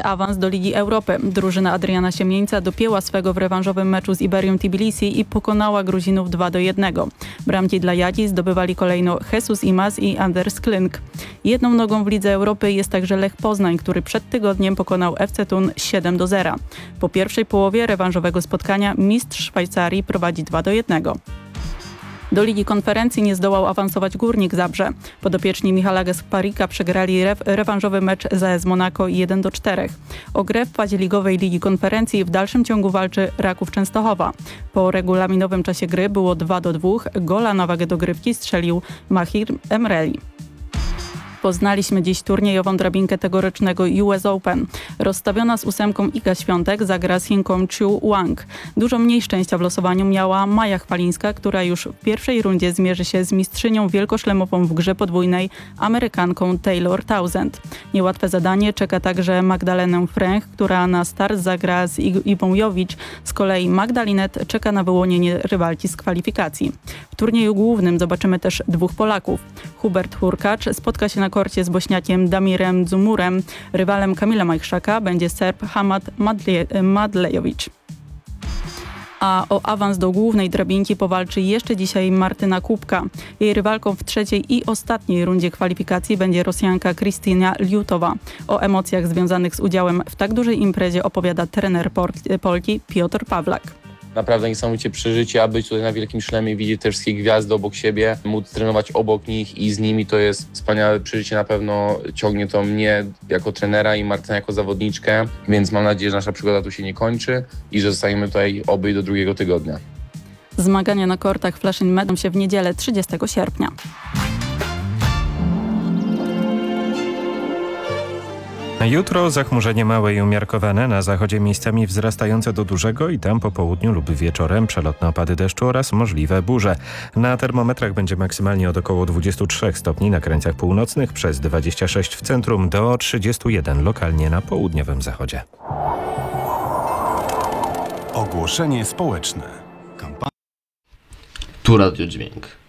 awans do Ligi Europy. Drużyna Adriana Siemieńca dopięła swego w rewanżowym meczu z Iberią Tbilisi i pokonała Gruzinów 2-1. Bramki dla Jadzi zdobywali kolejno Jesus Imaz i Anders Klink. Jedną nogą w Lidze Europy jest także Lech Poznań, który przed tygodniem pokonał FC Thun 7-0. Po pierwszej połowie rewanżowego spotkania mistrz Szwajcarii prowadzi 2-1. Do Ligi Konferencji nie zdołał awansować Górnik Zabrze. Podopieczni Michala Gasparika przegrali rewanżowy mecz z AS Monaco 1-4. O grę w fazie ligowej Ligi Konferencji w dalszym ciągu walczy Raków Częstochowa. Po regulaminowym czasie gry było 2-2. Gola na wagę dogrywki strzelił Mahir Emreli. Poznaliśmy dziś turniejową drabinkę tegorocznego US Open. Rozstawiona z 8 Iga Świątek zagra z Chinką Chu Wang. Dużo mniej szczęścia w losowaniu miała Maja Chwalińska, która już w pierwszej rundzie zmierzy się z mistrzynią wielkoszlemową w grze podwójnej Amerykanką Taylor Townsend. Niełatwe zadanie czeka także Magdalenę Fręch, która na start zagra z Iwą Jowicz. Z kolei Magdalinet czeka na wyłonienie rywalki z kwalifikacji. W turnieju głównym zobaczymy też dwóch Polaków. Hubert Hurkacz spotka się na korcie z Bośniakiem Damirem Dzumurem. Rywalem Kamila Majchrzaka będzie Serb Hamad Madlejowicz. A o awans do głównej drabinki powalczy jeszcze dzisiaj Martyna Kubka. Jej rywalką w trzeciej i ostatniej rundzie kwalifikacji będzie Rosjanka Krystyna Liutowa. O emocjach związanych z udziałem w tak dużej imprezie opowiada trener Polki Piotr Pawlak. Naprawdę niesamowicie przeżycie, a być tutaj na wielkim szlemie, widzieć te wszystkie gwiazdy obok siebie, móc trenować obok nich i z nimi, to jest wspaniałe przeżycie. Na pewno ciągnie to mnie jako trenera i Martynę jako zawodniczkę, więc mam nadzieję, że nasza przygoda tu się nie kończy i że zostajemy tutaj oby do drugiego tygodnia. Zmagania na kortach Flushing Meadows się w niedzielę 30 sierpnia. Jutro zachmurzenie małe i umiarkowane, na zachodzie miejscami wzrastające do dużego i tam po południu lub wieczorem przelotne opady deszczu oraz możliwe burze. Na termometrach będzie maksymalnie od około 23 stopni na krańcach północnych, przez 26 w centrum do 31 lokalnie na południowym zachodzie. Ogłoszenie społeczne. Tu Radio Dźwięk.